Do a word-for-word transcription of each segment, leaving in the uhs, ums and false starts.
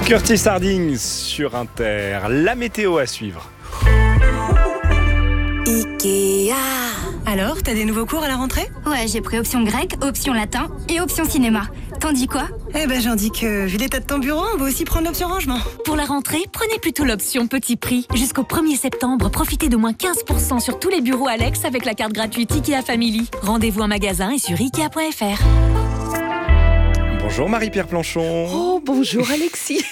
Curtis Harding sur Inter. La météo à suivre. Ikea. Alors, t'as des nouveaux cours à la rentrée ? Ouais, j'ai pris option grec, option latin et option cinéma. T'en dis quoi ? Eh ben, j'en dis que, vu l'état de ton bureau, on va aussi prendre l'option rangement. Pour la rentrée, prenez plutôt l'option petit prix. Jusqu'au premier septembre, profitez d'au moins quinze pour cent sur tous les bureaux Alex avec la carte gratuite Ikea Family. Rendez-vous en magasin et sur ikea point f r. Bonjour Marie-Pierre Planchon. Oh, bonjour Alexis.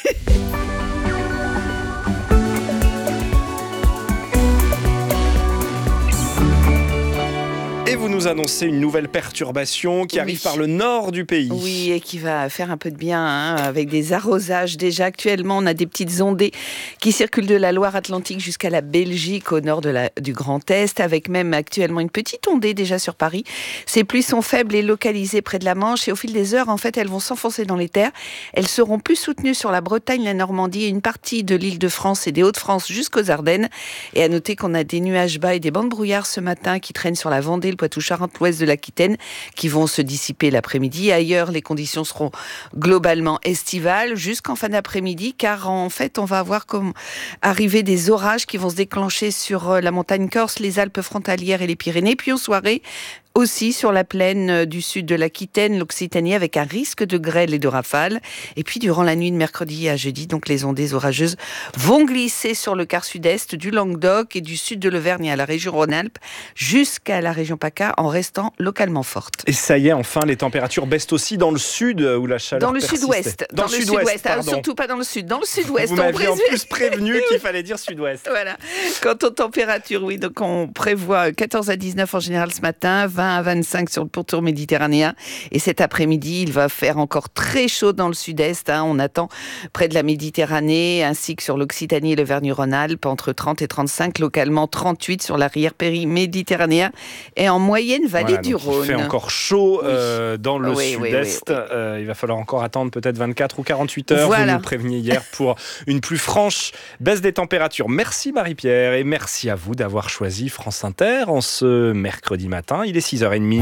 Et vous nous annoncez une nouvelle perturbation qui Oui. arrive par le nord du pays. Oui, et qui va faire un peu de bien, hein, avec des arrosages. Déjà actuellement, on a des petites ondées qui circulent de la Loire-Atlantique jusqu'à la Belgique, au nord de la, du Grand Est, avec même actuellement une petite ondée déjà sur Paris. Ces pluies sont faibles et localisées près de la Manche, et au fil des heures, en fait, elles vont s'enfoncer dans les terres. Elles seront plus soutenues sur la Bretagne, la Normandie et une partie de l'Île-de-France et des Hauts-de-France jusqu'aux Ardennes. Et à noter qu'on a des nuages bas et des bancs de brouillard ce matin qui traînent sur la Vendée, le Poitou-Charentes, l'ouest de l'Aquitaine, qui vont se dissiper l'après-midi. Ailleurs, les conditions seront globalement estivales jusqu'en fin d'après-midi, car en fait, on va avoir comme arriver des orages qui vont se déclencher sur la montagne corse, les Alpes frontalières et les Pyrénées. Puis en soirée, aussi sur la plaine du sud de l'Aquitaine, l'Occitanie, avec un risque de grêle et de rafales. Et puis durant la nuit de mercredi à jeudi, donc les ondées orageuses vont glisser sur le quart sud-est du Languedoc et du sud de l'Auvergne à la région Rhône-Alpes jusqu'à la région PACA, en restant localement fortes. Et ça y est, enfin, les températures baissent aussi dans le sud où la chaleur Dans le persistait. sud-ouest. Dans, Dans le le sud-ouest, sud-ouest. Alors, pardon. surtout pas dans le sud. Dans le sud-ouest. Vous on m'aviez en présume- plus prévenu qu'il fallait dire sud-ouest. Voilà. Quant aux températures, oui, donc on prévoit quatorze à dix-neuf en général ce matin, vingt à vingt-cinq sur le pourtour méditerranéen. Et cet après-midi, il va faire encore très chaud dans le sud-est. Hein. On attend près de la Méditerranée, ainsi que sur l'Occitanie et le Vergne-Rhône-Alpes, entre trente et trente-cinq, localement trente-huit sur l'arrière-péri-méditerranéen et en moyenne vallée Voilà, du donc Rhône. il fait encore chaud euh, dans le Oui, oui, sud-est. oui, oui. Euh, il va falloir encore attendre peut-être vingt-quatre ou quarante-huit heures. Voilà. Vous nous préveniez hier pour une plus franche baisse des températures. Merci Marie-Pierre et merci à vous d'avoir choisi France Inter en ce mercredi matin. Il est six heures trente.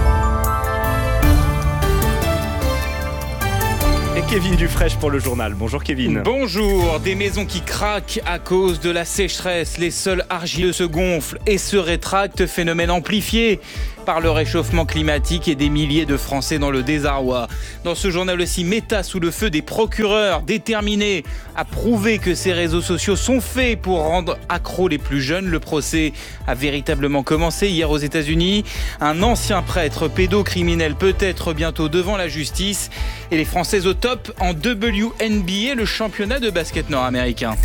Et Kevin Dufraîche pour le journal. Bonjour Kevin. Bonjour. Des maisons qui craquent à cause de la sécheresse. Les sols argileux se gonflent et se rétractent, phénomène amplifié par le réchauffement climatique et des milliers de Français dans le désarroi. Dans ce journal aussi, Meta sous le feu des procureurs, déterminés à prouver que ces réseaux sociaux sont faits pour rendre accros les plus jeunes. Le procès a véritablement commencé hier aux États-Unis. Un ancien prêtre pédocriminel peut être bientôt devant la justice. Et les Français au top en W N B A, le championnat de basket nord-américain.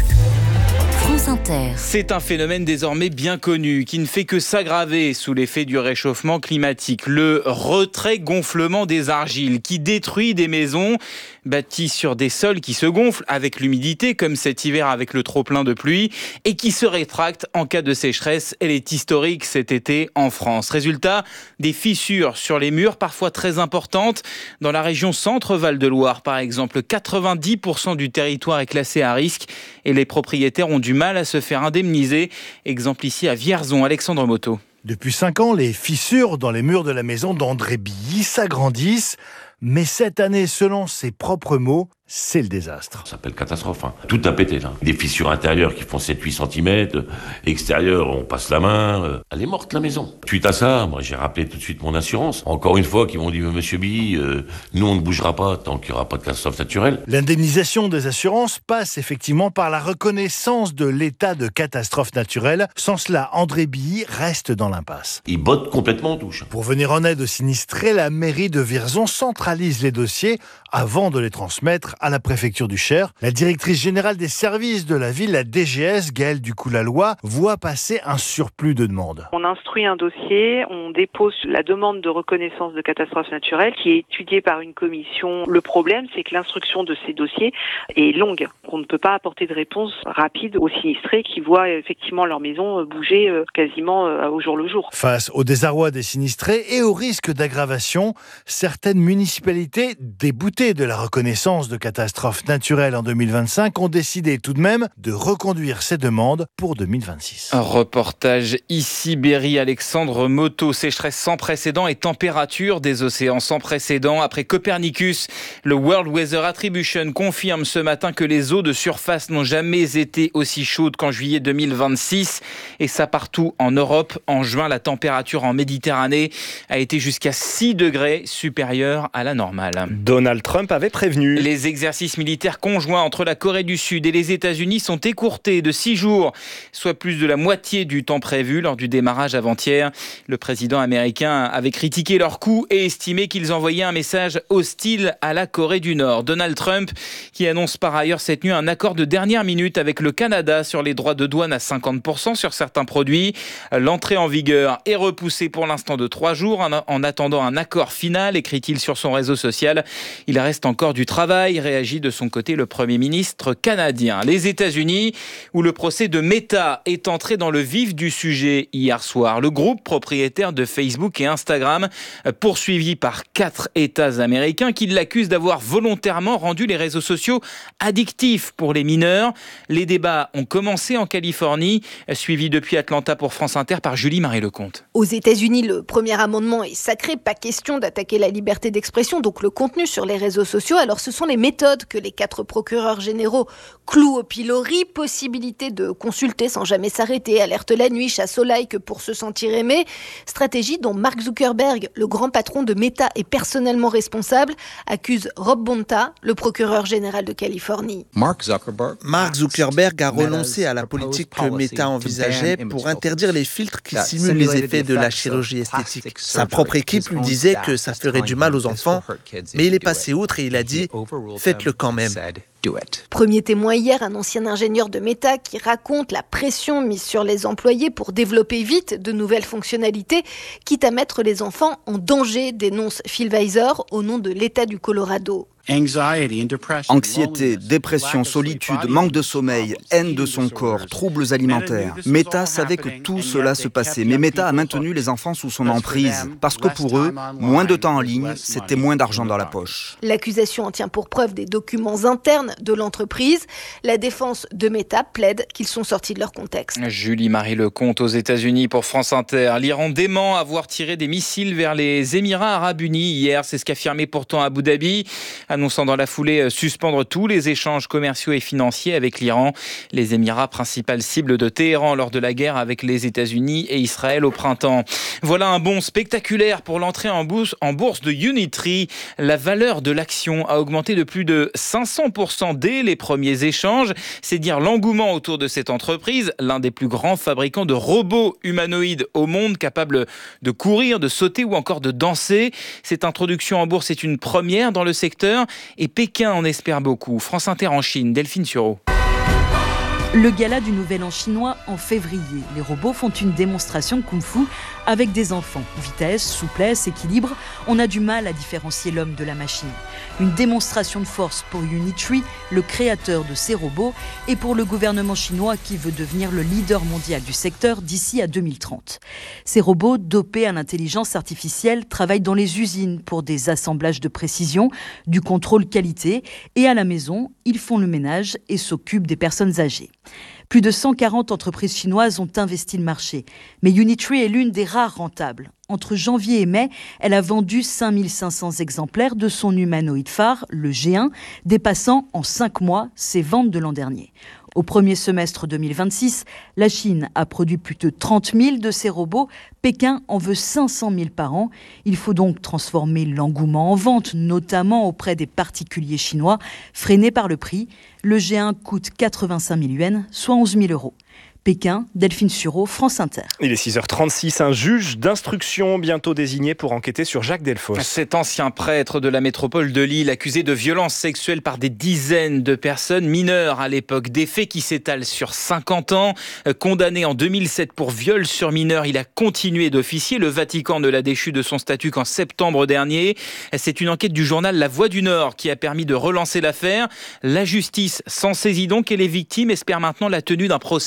France Inter. C'est un phénomène désormais bien connu qui ne fait que s'aggraver sous l'effet du réchauffement climatique. Le retrait-gonflement des argiles qui détruit des maisons bâties sur des sols qui se gonflent avec l'humidité, comme cet hiver avec le trop-plein de pluie, et qui se rétractent en cas de sécheresse. Elle est historique cet été en France. Résultat, des fissures sur les murs, parfois très importantes. Dans la région Centre-Val de Loire, par exemple, quatre-vingt-dix pour cent du territoire est classé à risque et les propriétaires ont du mal à se faire indemniser. Exemple ici à Vierzon, Alexandre Moto. Depuis cinq ans, les fissures dans les murs de la maison d'André Billy s'agrandissent. Mais cette année, selon ses propres mots, c'est le désastre. Ça s'appelle catastrophe. Hein. Tout a pété là. Des fissures intérieures qui font sept à huit centimètres. Extérieures, on passe la main. Euh, elle est morte la maison. Suite à ça, moi j'ai rappelé tout de suite mon assurance. Encore une fois, qui m'ont dit, Monsieur Billy, euh, nous on ne bougera pas tant qu'il n'y aura pas de catastrophe naturelle. L'indemnisation des assurances passe effectivement par la reconnaissance de l'état de catastrophe naturelle. Sans cela, André Billy reste dans l'impasse. Ils bottent complètement en touche. Pour venir en aide aux sinistrés, la mairie de Vierzon centralise les dossiers avant de les transmettre à la préfecture du Cher. La directrice générale des services de la ville, la D G S, Gaëlle Ducoux-Laloy, voit passer un surplus de demandes. On instruit un dossier, on dépose la demande de reconnaissance de catastrophe naturelle qui est étudiée par une commission. Le problème, c'est que l'instruction de ces dossiers est longue. On ne peut pas apporter de réponse rapide aux sinistrés qui voient effectivement leur maison bouger quasiment au jour le jour. Face au désarroi des sinistrés et au risque d'aggravation, certaines municipalités déboutées de la reconnaissance de catastrophe catastrophes naturelles en deux mille vingt-cinq ont décidé tout de même de reconduire ces demandes pour deux mille vingt-six. Un reportage ici, Berry, Alexandre Moto. Sécheresse sans précédent et température des océans sans précédent. Après Copernicus, le World Weather Attribution confirme ce matin que les eaux de surface n'ont jamais été aussi chaudes qu'en juillet deux mille vingt-six. Et ça partout en Europe. En juin, la température en Méditerranée a été jusqu'à six degrés supérieure à la normale. Donald Trump avait prévenu. Les exercices militaires conjoints entre la Corée du Sud et les États-Unis sont écourtés de six jours, soit plus de la moitié du temps prévu lors du démarrage avant-hier. Le président américain avait critiqué leur coup et estimé qu'ils envoyaient un message hostile à la Corée du Nord. Donald Trump qui annonce par ailleurs cette nuit un accord de dernière minute avec le Canada sur les droits de douane à cinquante pour cent sur certains produits. L'entrée en vigueur est repoussée pour l'instant de trois jours en attendant un accord final, écrit-il sur son réseau social. Il reste encore du travail, réagit de son côté le Premier ministre canadien. Les États-Unis, où le procès de Meta est entré dans le vif du sujet hier soir. Le groupe propriétaire de Facebook et Instagram, poursuivi par quatre États américains qui l'accusent d'avoir volontairement rendu les réseaux sociaux addictifs pour les mineurs. Les débats ont commencé en Californie, suivi depuis Atlanta pour France Inter par Julie-Marie Lecomte. Aux États-Unis, le premier amendement est sacré, pas question d'attaquer la liberté d'expression, donc le contenu sur les réseaux sociaux. Alors ce sont les méthodes que les quatre procureurs généraux clouent au pilori. Possibilité de consulter sans jamais s'arrêter, alerte la nuit, chasse au like pour se sentir aimé. Stratégie dont Mark Zuckerberg, le grand patron de Meta, est personnellement responsable, accuse Rob Bonta, le procureur général de Californie. Mark Zuckerberg a renoncé à la politique que Meta envisageait pour interdire les filtres qui simulent les effets de la chirurgie esthétique. Sa propre équipe lui disait que ça ferait du mal aux enfants, mais il est passé outre et il a dit « faites-le quand même ». Premier témoin hier, un ancien ingénieur de Meta qui raconte la pression mise sur les employés pour développer vite de nouvelles fonctionnalités, quitte à mettre les enfants en danger, dénonce Phil Weiser au nom de l'État du Colorado. Anxiété, dépression, solitude, manque de sommeil, haine de son corps, troubles alimentaires. Meta savait que tout cela se passait, mais Meta a maintenu les enfants sous son emprise, parce que pour eux, moins de temps en ligne, c'était moins d'argent dans la poche. L'accusation en tient pour preuve des documents internes de l'entreprise. La défense de Meta plaide qu'ils sont sortis de leur contexte. Julie-Marie Lecomte aux États-Unis pour France Inter. L'Iran dément avoir tiré des missiles vers les Émirats Arabes Unis hier, c'est ce qu'affirmait pourtant Abu Dhabi, annonçant dans la foulée suspendre tous les échanges commerciaux et financiers avec l'Iran. Les Émirats, principale cible de Téhéran lors de la guerre avec les États-Unis et Israël au printemps. Voilà un bond spectaculaire pour l'entrée en bourse, en bourse de Unitree. La valeur de l'action a augmenté de plus de cinq cents pour cent dès les premiers échanges. C'est dire l'engouement autour de cette entreprise, l'un des plus grands fabricants de robots humanoïdes au monde, capables de courir, de sauter ou encore de danser. Cette introduction en bourse est une première dans le secteur et Pékin en espère beaucoup. France Inter en Chine, Delphine Sureau. Le gala du Nouvel An chinois en février. Les robots font une démonstration kung-fu avec des enfants. Vitesse, souplesse, équilibre, on a du mal à différencier l'homme de la machine. Une démonstration de force pour Unitree, le créateur de ces robots, et pour le gouvernement chinois qui veut devenir le leader mondial du secteur d'ici à deux mille trente. Ces robots, dopés à l'intelligence artificielle, travaillent dans les usines pour des assemblages de précision, du contrôle qualité, et à la maison, ils font le ménage et s'occupent des personnes âgées. Plus de cent quarante entreprises chinoises ont investi le marché. Mais Unitree est l'une des rares rentables. Entre janvier et mai, elle a vendu cinq mille cinq cents exemplaires de son humanoïde phare, le G un, dépassant en cinq mois ses ventes de l'an dernier. Au premier semestre deux mille vingt-six, la Chine a produit plus de trente mille de ces robots. Pékin en veut cinq cent mille par an. Il faut donc transformer l'engouement en vente, notamment auprès des particuliers chinois, freinés par le prix. Le G un coûte quatre-vingt-cinq mille yuans, soit onze mille euros. Pékin, Delphine Sureau, France Inter. Il est six heures trente-six, un juge d'instruction bientôt désigné pour enquêter sur Jacques Delfosse. Cet ancien prêtre de la métropole de Lille, accusé de violences sexuelles par des dizaines de personnes mineures à l'époque, des faits qui s'étalent sur cinquante ans. Condamné en deux mille sept pour viol sur mineur, il a continué d'officier. Le Vatican ne l'a déchu de son statut qu'en septembre dernier. C'est une enquête du journal La Voix du Nord qui a permis de relancer l'affaire. La justice s'en saisit donc et les victimes espèrent maintenant la tenue d'un procès, Delphine.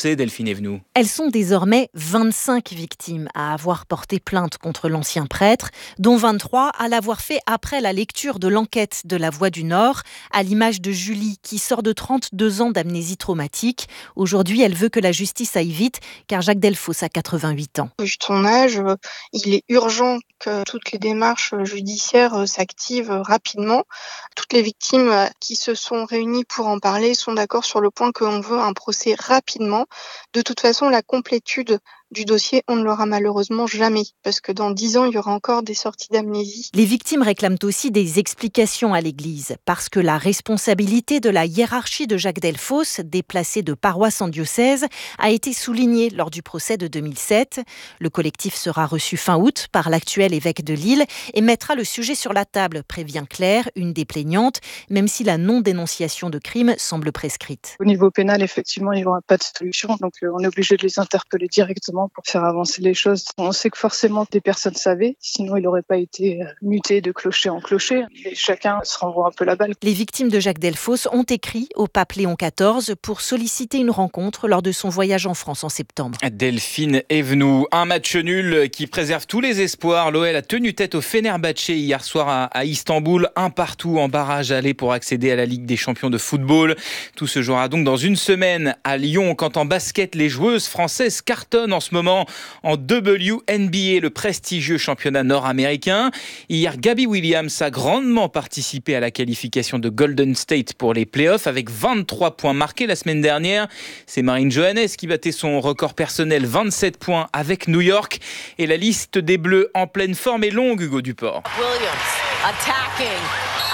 Evenou. Elles sont désormais vingt-cinq victimes à avoir porté plainte contre l'ancien prêtre, dont vingt-trois à l'avoir fait après la lecture de l'enquête de La Voix du Nord, à l'image de Julie, qui sort de trente-deux ans d'amnésie traumatique. Aujourd'hui, elle veut que la justice aille vite, car Jacques Delfosse a quatre-vingt-huit ans. Vu ton âge, il est urgent que toutes les démarches judiciaires s'activent rapidement. Toutes les victimes qui se sont réunies pour en parler sont d'accord sur le point qu'on veut un procès rapidement. De toute façon, la complétude du dossier, on ne l'aura malheureusement jamais, parce que dans dix ans, il y aura encore des sorties d'amnésie. Les victimes réclament aussi des explications à l'Église, parce que la responsabilité de la hiérarchie de Jacques Delfosse, déplacé de paroisse en diocèse, a été soulignée lors du procès de deux mille sept. Le collectif sera reçu fin août par l'actuel évêque de Lille et mettra le sujet sur la table, prévient Claire, une des plaignantes, même si la non-dénonciation de crime semble prescrite. Au niveau pénal, effectivement, il n'y aura pas de solution, donc on est obligé de les interpeller directement pour faire avancer les choses. On sait que forcément des personnes savaient, sinon il n'aurait pas été muté de clocher en clocher. Et chacun se renvoie un peu la balle. Les victimes de Jacques Delfosse ont écrit au pape Léon quatorze pour solliciter une rencontre lors de son voyage en France en septembre. Delphine Evenou, un match nul qui préserve tous les espoirs. L'O L a tenu tête au Fenerbahçe hier soir à, à Istanbul, un partout en barrage aller pour accéder à la Ligue des champions de football. Tout se jouera donc dans une semaine à Lyon. Quand en basket, les joueuses françaises cartonnent en ce moment en W N B A, le prestigieux championnat nord-américain. Hier, Gabby Williams a grandement participé à la qualification de Golden State pour les playoffs avec vingt-trois points marqués la semaine dernière. C'est Marine Johannes qui battait son record personnel, vingt-sept points avec New York. Et la liste des Bleus en pleine forme est longue, Hugo Duport. Williams attacking.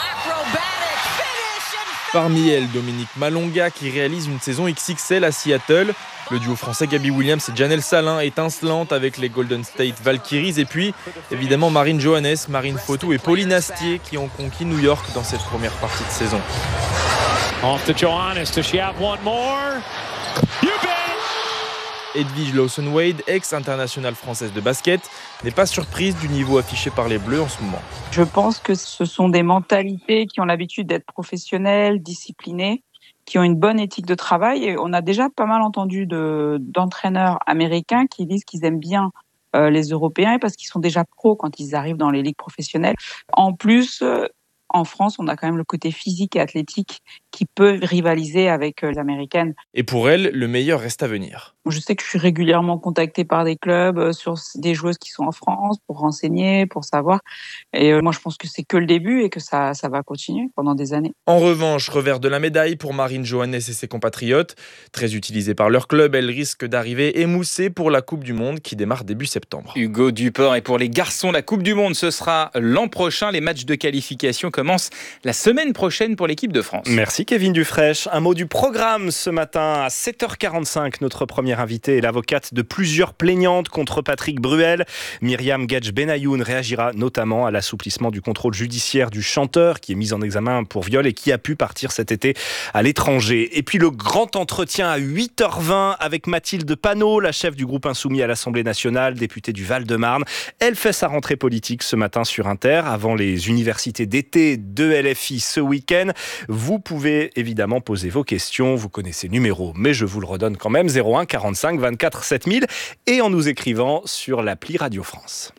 Parmi elles, Dominique Malonga qui réalise une saison X X L à Seattle. Le duo français Gabby Williams et Janelle Salin étincelante avec les Golden State Valkyries. Et puis, évidemment, Marine Johannes, Marine Fautou et Pauline Astier qui ont conquis New York dans cette première partie de saison. Off to Johannes, does she have one more? You bet! Edwige Lawson-Wade, ex-internationale française de basket, n'est pas surprise du niveau affiché par les Bleus en ce moment. Je pense que ce sont des mentalités qui ont l'habitude d'être professionnelles, disciplinées, qui ont une bonne éthique de travail. Et on a déjà pas mal entendu de, d'entraîneurs américains qui disent qu'ils aiment bien euh, les Européens parce qu'ils sont déjà pros quand ils arrivent dans les ligues professionnelles. En plus, euh, en France, on a quand même le côté physique et athlétique qui peut rivaliser avec euh, l'américaine. Et pour elle, le meilleur reste à venir. Je sais que je suis régulièrement contactée par des clubs sur des joueuses qui sont en France pour renseigner, pour savoir. Et moi, je pense que c'est que le début et que ça, ça va continuer pendant des années. En revanche, revers de la médaille pour Marine Johannes et ses compatriotes. Très utilisées par leur club, elles risquent d'arriver émoussées pour la Coupe du Monde qui démarre début septembre. Hugo Duport. Et pour les garçons, la Coupe du Monde, ce sera l'an prochain. Les matchs de qualification commencent la semaine prochaine pour l'équipe de France. Merci Kevin Dufraîche. Un mot du programme ce matin à sept heures quarante-cinq. Notre première invitée est l'avocate de plusieurs plaignantes contre Patrick Bruel. Myriam Gedj Benayoun réagira notamment à l'assouplissement du contrôle judiciaire du chanteur qui est mis en examen pour viol et qui a pu partir cet été à l'étranger. Et puis le grand entretien à huit heures vingt avec Mathilde Panot, la chef du groupe Insoumis à l'Assemblée nationale, députée du Val-de-Marne. Elle fait sa rentrée politique ce matin sur Inter avant les universités d'été de L F I ce week-end. Vous pouvez évidemment poser vos questions. Vous connaissez le numéro, mais je vous le redonne quand même. zéro un quarante-cinq vingt-quatre sept mille et en nous écrivant sur l'appli Radio France.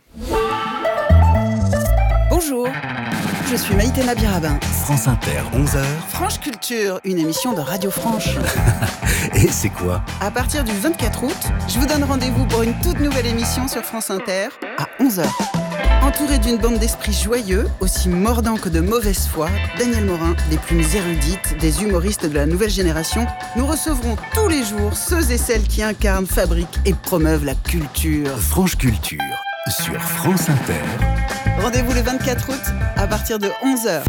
Bonjour, je suis Maïté Nabirabin. France Inter, onze heures. Franche Culture, une émission de Radio Franche. Et c'est quoi? À partir du vingt-quatre août, je vous donne rendez-vous pour une toute nouvelle émission sur France Inter à onze heures. Entouré d'une bande d'esprits joyeux, aussi mordants que de mauvaise foi, Daniel Morin, des plumes érudites, des humoristes de la nouvelle génération, nous recevrons tous les jours ceux et celles qui incarnent, fabriquent et promeuvent la culture. Franche Culture, sur France Inter. Rendez-vous le vingt-quatre août, à partir de onze heures.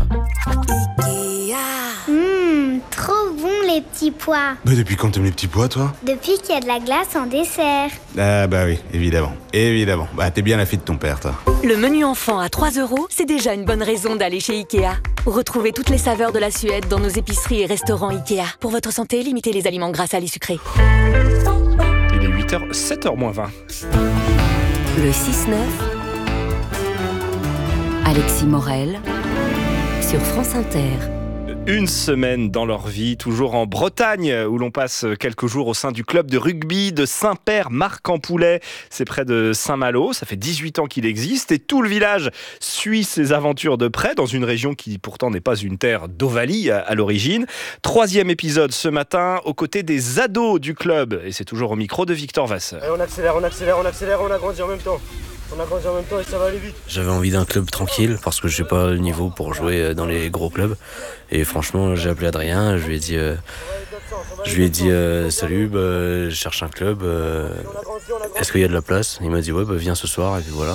Mmh, trop bon les petits pois. Bah depuis quand t'aimes les petits pois, toi? Depuis qu'il y a de la glace en dessert. Ah bah oui, évidemment, évidemment. Bah t'es bien la fille de ton père, toi. Le menu enfant à trois euros, c'est déjà une bonne raison d'aller chez Ikea. Retrouvez toutes les saveurs de la Suède dans nos épiceries et restaurants Ikea. Pour votre santé, limitez les aliments gras, salés, sucrés. Il est huit heures, sept heures moins vingt. Le six neuf, Alexis Morel, sur France Inter. Une semaine dans leur vie, toujours en Bretagne, où l'on passe quelques jours au sein du club de rugby de Saint-Père-Marc-en-Poulet. C'est près de Saint-Malo, ça fait dix-huit ans qu'il existe et tout le village suit ses aventures de près dans une région qui pourtant n'est pas une terre d'Ovalie à, à l'origine. Troisième épisode ce matin aux côtés des ados du club et c'est toujours au micro de Victor Vasseur. Allez, on accélère, on accélère, on accélère, on a grandi en même temps. On a grandi en même temps et ça va aller vite. J'avais envie d'un club tranquille parce que j'ai pas le niveau pour jouer dans les gros clubs. Et franchement, j'ai appelé Adrien, je lui ai dit, euh, je lui ai dit euh, salut, bah, je cherche un club. Euh, est-ce qu'il y a de la place ? Il m'a dit ouais, bah, viens ce soir et puis voilà.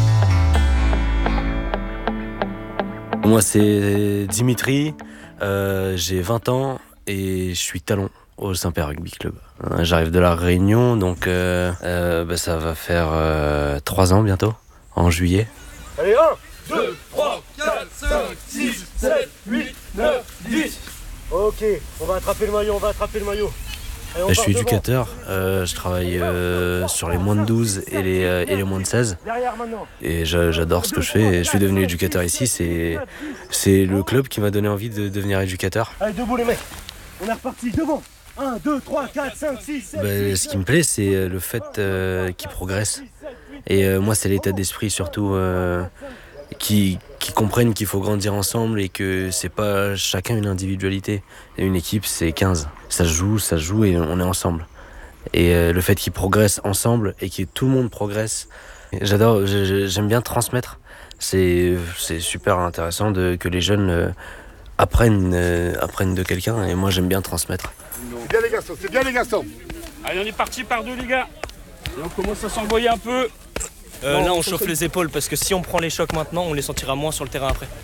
Moi, c'est Dimitri, euh, j'ai vingt ans et je suis talon au Saint-Père Rugby Club. J'arrive de la Réunion, donc euh, euh, bah, ça va faire euh, trois ans bientôt, en juillet. Allez, un, deux, trois, quatre, cinq, six, sept, huit, neuf, dix. Ok, on va attraper le maillot, on va attraper le maillot. Allez, je suis éducateur, euh, je travaille euh, sur les moins de douze et les, euh, et les moins de seize. Et j'adore ce que je fais. Et je suis devenu éducateur ici, c'est, c'est le club qui m'a donné envie de devenir éducateur. Allez, debout les mecs, on est reparti, devant. un, deux, trois, quatre, cinq, six, sept, bah, huit, ce qui me plaît, c'est le fait euh, qu'ils progressent. Et euh, moi, c'est l'état d'esprit surtout euh, qui, qui comprennent qu'il faut grandir ensemble et que c'est pas chacun une individualité. Et une équipe, c'est quinze. Ça se joue, ça se joue et on est ensemble. Et euh, le fait qu'ils progressent ensemble et que tout le monde progresse, j'adore, j'aime bien transmettre. C'est, c'est super intéressant de, que les jeunes euh, apprennent, euh, apprennent de quelqu'un et moi, j'aime bien transmettre. C'est bien les garçons, c'est bien les garçons. Allez, on est parti par deux les gars. Et on commence à s'envoyer un peu. Euh, non, là on chauffe les épaules parce que si on prend les chocs maintenant, on les sentira moins sur le terrain après.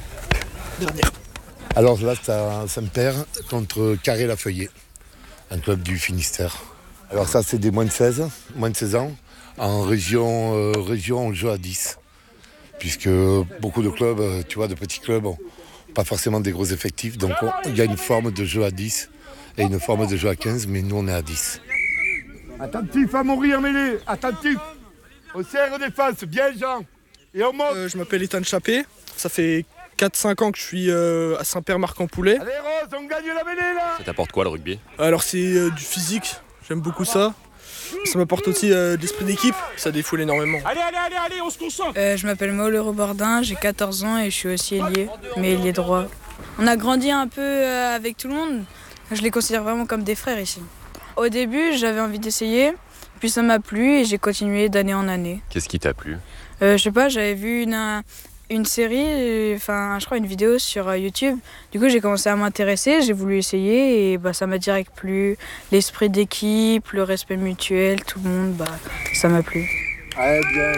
Alors là, c'est à Saint-Père contre Carré-la-Feuillée, un club du Finistère. Alors ça, c'est des moins de seize, moins de seize ans. En région, euh, région on joue à dix. Puisque beaucoup de clubs, tu vois, de petits clubs, n'ont pas forcément des gros effectifs. Donc il y a une forme de jeu à dix. Et une forme de jeu à quinze, mais nous on est à dix. Attentif à mourir mêlée, attentif. On serre défense, bien Jean. Et on monte. Euh, je m'appelle Ethan Chappé, ça fait quatre cinq ans que je suis euh, à Saint-Père-Marc-en-Poulet. Allez Rose, on gagne la mêlée là. Ça t'apporte quoi le rugby ? Alors c'est euh, du physique, j'aime beaucoup ça. Ça m'apporte aussi euh, de l'esprit d'équipe, ça défoule énormément. Allez, allez, allez, allez, on se concentre. Euh, je m'appelle Maud Robordin, j'ai quatorze ans et je suis aussi ailier, mais ailier droit. On a grandi un peu euh, avec tout le monde. Je les considère vraiment comme des frères ici. Au début, j'avais envie d'essayer, puis ça m'a plu et j'ai continué d'année en année. Qu'est-ce qui t'a plu ? euh, Je sais pas, j'avais vu une, une série, enfin je crois une vidéo sur YouTube. Du coup, j'ai commencé à m'intéresser, j'ai voulu essayer et bah, ça m'a direct plu. L'esprit d'équipe, le respect mutuel, tout le monde, bah, ça m'a plu. Allez, bien,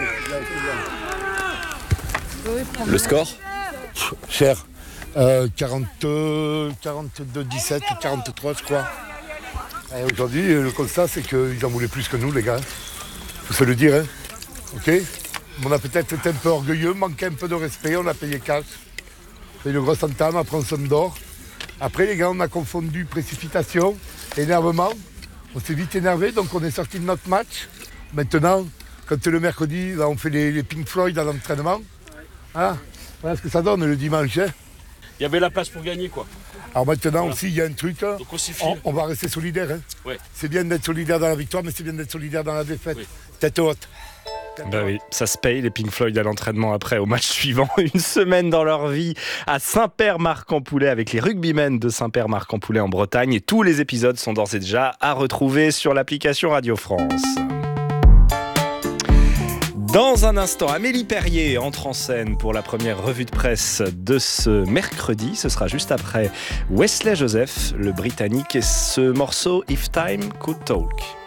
bien, bien. Le score ? Cher. Euh, quarante-deux, quarante-deux dix-sept ou quarante-trois je crois. Et aujourd'hui le constat c'est qu'ils en voulaient plus que nous les gars. Faut se le dire hein. Ok. On a peut-être été un peu orgueilleux, manqué un peu de respect, on a payé cash. On a eu une grosse entame, après on s'endort. Après les gars on a confondu précipitation, énervement. On s'est vite énervé donc on est sorti de notre match. Maintenant, quand le mercredi là, on fait les, les Pink Floyd à l'entraînement. Hein, voilà ce que ça donne le dimanche. Hein. Il y avait la place pour gagner quoi. Alors maintenant voilà. Aussi il y a un truc, donc on, on, on va rester solidaire. Hein. Ouais. C'est bien d'être solidaire dans la victoire, mais c'est bien d'être solidaire dans la défaite. Oui. Tête haute. Ben oui, ça se paye les Pink Floyd à l'entraînement après au match suivant. Une semaine dans leur vie à Saint-Père-Marc-en-Poulet avec les rugbymen de Saint-Père-Marc-en-Poulet en Bretagne. Et tous les épisodes sont d'ores et déjà à retrouver sur l'application Radio France. Dans un instant, Amélie Perrier entre en scène pour la première revue de presse de ce mercredi. Ce sera juste après Wesley Joseph, le Britannique, et ce morceau If Time Could Talk.